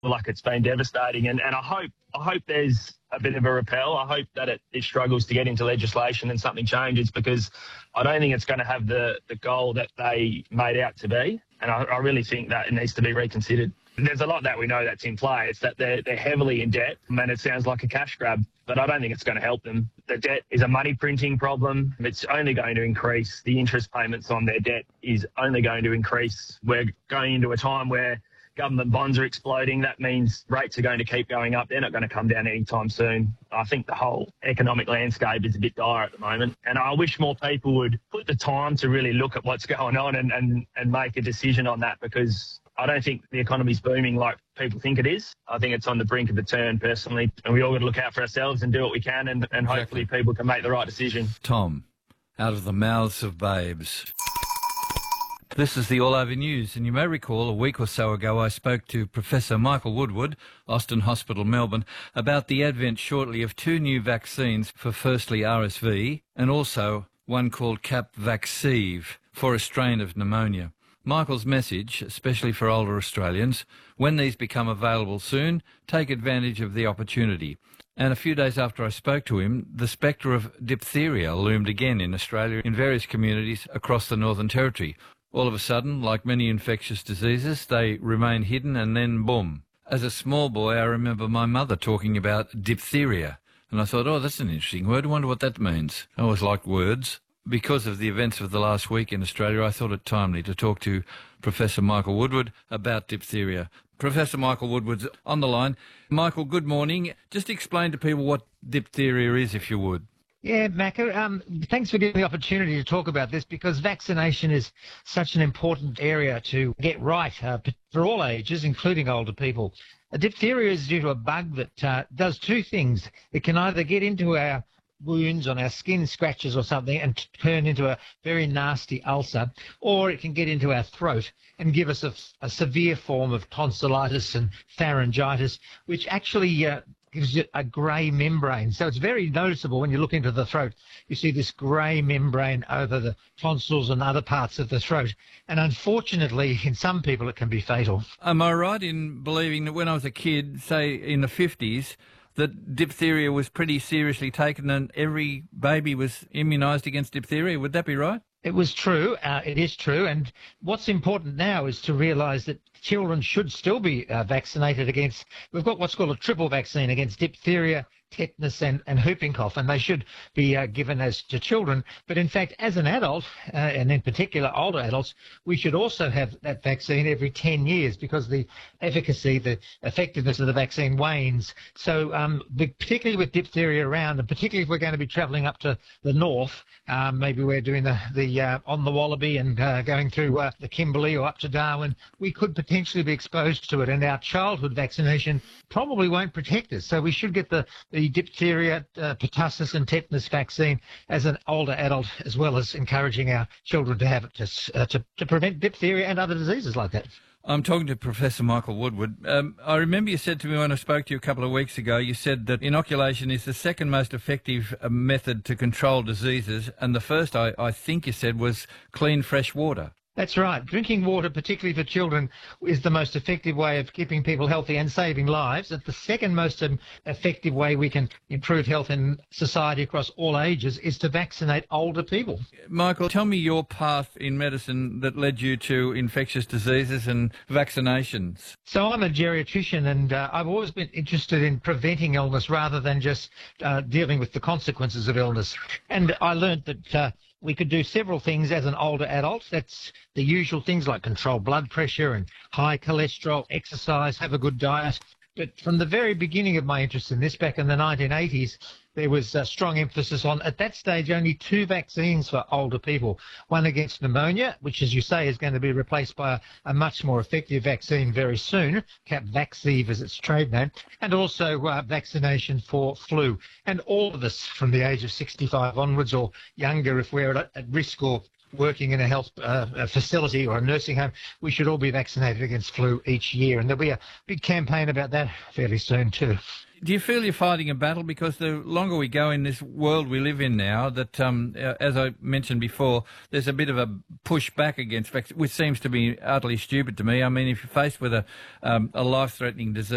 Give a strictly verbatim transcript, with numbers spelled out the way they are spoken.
like it's been devastating. And, and I hope I hope there's a bit of a repel. I hope that it, it struggles to get into legislation and something changes, because I don't think it's going to have the, the goal that they made out to be. And I, I really think that it needs to be reconsidered. There's a lot that we know that's in play. It's that they're, they're heavily in debt, and it sounds like a cash grab, but I don't think it's going to help them. The debt is a money printing problem. It's only going to increase. The interest payments on their debt is only going to increase. We're going into a time where government bonds are exploding. That means rates are going to keep going up. They're not going to come down anytime soon. I think the whole economic landscape is a bit dire at the moment. And I wish more people would put the time to really look at what's going on and, and, and make a decision on that, because I don't think the economy's booming like people think it is. I think it's on the brink of a turn, personally. And we all got to look out for ourselves and do what we can, and, and exactly. hopefully people can make the right decision. Tom, out of the mouths of babes. This is the All Over News, and you may recall a week or so ago I spoke to Professor Michael Woodward, Austin Hospital, Melbourne, about the advent shortly of two new vaccines for firstly R S V and also one called Capvaxive for a strain of pneumonia. Michael's message, especially for older Australians, when these become available soon, take advantage of the opportunity. And a few days after I spoke to him, the spectre of diphtheria loomed again in Australia in various communities across the Northern Territory. All of a sudden, like many infectious diseases, they remain hidden and then boom. As a small boy, I remember my mother talking about diphtheria, and I thought, oh, that's an interesting word. I wonder what that means. I always liked words. Because of the events of the last week in Australia, I thought it timely to talk to Professor Michael Woodward about diphtheria. Professor Michael Woodward's on the line. Michael, good morning. Just explain to people what diphtheria is, if you would. Yeah, Macca, um, thanks for giving the opportunity to talk about this, because vaccination is such an important area to get right uh, for all ages, including older people. A diphtheria is due to a bug that uh, does two things. It can either get into our wounds on our skin, scratches or something, and turn into a very nasty ulcer, or it can get into our throat and give us a, a severe form of tonsillitis and pharyngitis, which actually uh, gives you a grey membrane. So it's very noticeable when you look into the throat. You see this grey membrane over the tonsils and other parts of the throat. And unfortunately, in some people, it can be fatal. Am I right in believing that when I was a kid, say in the fifties, that diphtheria was pretty seriously taken and every baby was immunised against diphtheria? Would that be right? It was true. Uh, it is true. And what's important now is to realise that children should still be uh, vaccinated against, we've got what's called a triple vaccine against diphtheria, tetanus and, and whooping cough, and they should be uh, given as to children. But in fact, as an adult, uh, and in particular older adults, we should also have that vaccine every ten years, because the efficacy, the effectiveness of the vaccine wanes. So um, the, particularly with diphtheria around, and particularly if we're going to be travelling up to the north, um, maybe we're doing the, the uh, on the Wallaby and uh, going through uh, the Kimberley or up to Darwin, we could potentially be exposed to it, and our childhood vaccination probably won't protect us. So we should get the, the diphtheria, uh, pertussis and tetanus vaccine as an older adult, as well as encouraging our children to have it to, uh, to, to prevent diphtheria and other diseases like that. I'm talking to Professor Michael Woodward. Um, I remember you said to me when I spoke to you a couple of weeks ago, you said that inoculation is the second most effective uh, method to control diseases, and the first, I, I think you said, was clean, fresh water. That's right. Drinking water, particularly for children, is the most effective way of keeping people healthy and saving lives. And the second most um, effective way we can improve health in society across all ages is to vaccinate older people. Michael, tell me your path in medicine that led you to infectious diseases and vaccinations. So I'm a geriatrician, and uh, I've always been interested in preventing illness rather than just uh, dealing with the consequences of illness. And I learned that uh, we could do several things as an older adult. That's the usual things like control blood pressure and high cholesterol, exercise, have a good diet. But from the very beginning of my interest in this, back in the nineteen eighties, there was a strong emphasis on, at that stage, only two vaccines for older people. One against pneumonia, which, as you say, is going to be replaced by a, a much more effective vaccine very soon, Capvaxive as its trade name, and also uh, vaccination for flu. And all of us from the age of sixty-five onwards or younger, if we're at, at risk or working in a health uh, a facility or a nursing home, we should all be vaccinated against flu each year. And there'll be a big campaign about that fairly soon too. Do you feel you're fighting a battle? Because the longer we go in this world we live in now, that, um, as I mentioned before, there's a bit of a push back against vaccines, which seems to be utterly stupid to me. I mean, if you're faced with a, um, a life-threatening disease,